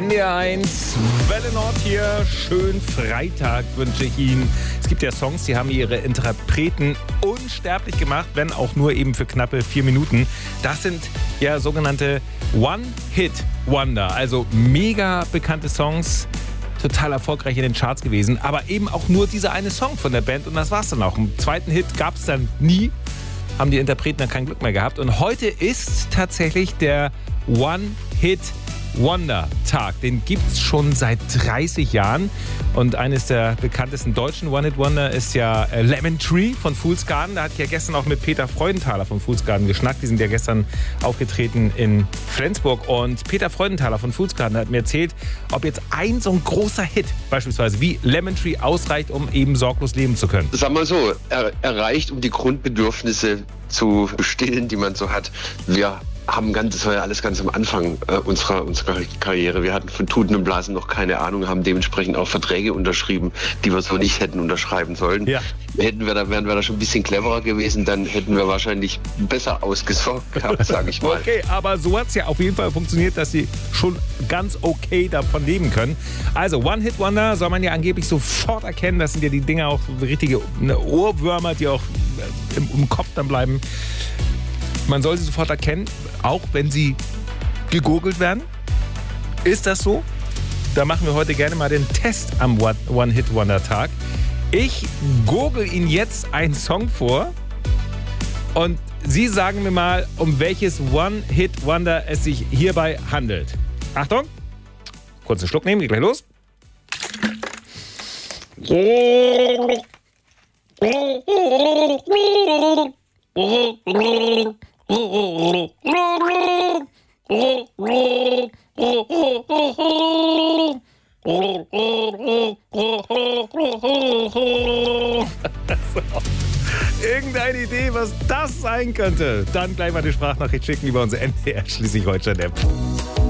NDR 1, Welle Nord hier. Schönen Freitag wünsche ich Ihnen. Es gibt ja Songs, die haben ihre Interpreten unsterblich gemacht, wenn auch nur eben für knappe 4 Minuten. Das sind ja sogenannte One-Hit-Wonder, also mega bekannte Songs, total erfolgreich in den Charts gewesen, aber eben auch nur dieser eine Song von der Band und das war's dann auch. Einen zweiten Hit gab es dann nie, haben die Interpreten dann kein Glück mehr gehabt und heute ist tatsächlich der One-Hit-Wonder-Tag. Den gibt's schon seit 30 Jahren und eines der bekanntesten deutschen One-Hit-Wonder ist ja Lemon Tree von Fool's Garden. Da hatte ich ja gestern auch mit Peter Freudenthaler von Fool's Garden geschnackt. Die sind ja gestern aufgetreten in Flensburg und Peter Freudenthaler von Fool's Garden hat mir erzählt, ob jetzt ein so ein großer Hit beispielsweise wie Lemon Tree ausreicht, um eben sorglos leben zu können. Sag mal so, er reicht, um die Grundbedürfnisse zu stillen, die man so hat. Wir haben das war ja alles ganz am Anfang unserer Karriere. Wir hatten von Tuten und Blasen noch keine Ahnung, haben dementsprechend auch Verträge unterschrieben, die wir so nicht hätten unterschreiben sollen. Ja. Wären wir da schon ein bisschen cleverer gewesen, dann hätten wir wahrscheinlich besser ausgesorgt gehabt, sage ich mal. Okay, aber so hat es ja auf jeden Fall funktioniert, dass sie schon ganz okay davon leben können. Also One-Hit-Wonder soll man ja angeblich sofort erkennen. Das sind ja die Dinger auch richtige Ohrwürmer, die auch im Kopf dann bleiben. Man soll sie sofort erkennen, auch wenn sie gegoogelt werden. Ist das so? Da machen wir heute gerne mal den Test am One-Hit-Wonder-Tag. Ich google Ihnen jetzt einen Song vor und Sie sagen mir mal, um welches One-Hit-Wonder es sich hierbei handelt. Achtung, kurzen Schluck nehmen, geht gleich los. Irgendeine Idee, was das sein könnte? Dann gleich mal die Sprachnachricht schicken über unsere NDR Schleswig-Holstein-App.